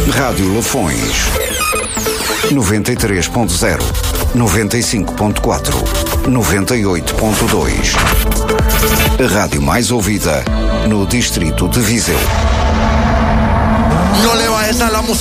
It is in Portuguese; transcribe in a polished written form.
Rádio Lafões 93.0, 95.4, 98.2. A rádio mais ouvida no distrito de Viseu. No le bajes a la música.